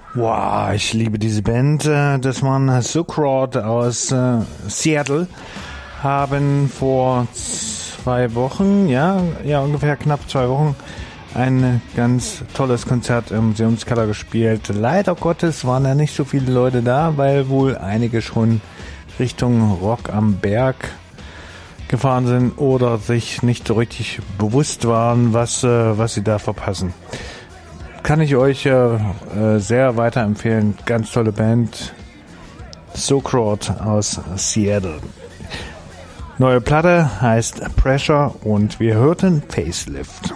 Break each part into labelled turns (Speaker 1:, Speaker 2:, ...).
Speaker 1: Wow, ich liebe diese Band. Das waren Zuckrot aus Seattle. Haben vor 2 Wochen, ungefähr knapp 2 Wochen, ein ganz tolles Konzert im Museumskeller gespielt. Leider Gottes waren da nicht so viele Leute da, weil wohl einige schon Richtung Rock am Berg gefahren sind oder sich nicht so richtig bewusst waren, was sie da verpassen. Kann ich euch sehr weiterempfehlen. Ganz tolle Band. Zuckrot aus Seattle. Neue Platte heißt Pressure und wir hörten Facelift.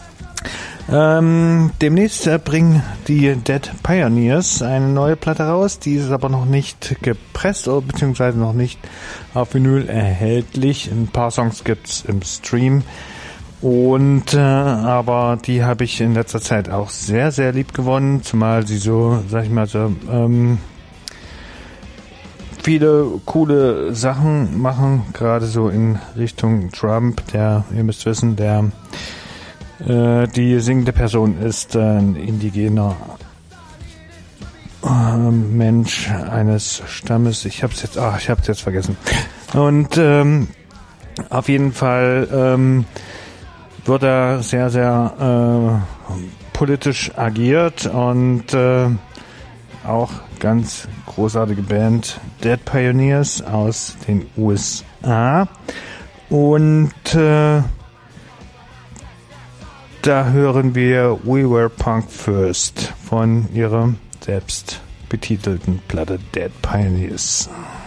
Speaker 1: Demnächst bringen die Dead Pioneers eine neue Platte raus. Die ist aber noch nicht gepresst oder beziehungsweise noch nicht auf Vinyl erhältlich. Ein paar Songs gibt's im Stream. Und aber die habe ich in letzter Zeit auch sehr, sehr lieb gewonnen, zumal sie so, sag ich mal so, viele coole Sachen machen, gerade so in Richtung Trump, der, ihr müsst wissen, der die singende Person ist ein indigener Mensch eines Stammes. Ich hab's jetzt vergessen. Und auf jeden Fall wird da sehr, sehr politisch agiert und auch ganz großartige Band Dead Pioneers aus den USA. Und da hören wir We Were Punk First von ihrer selbst betitelten Platte Dead Pioneers.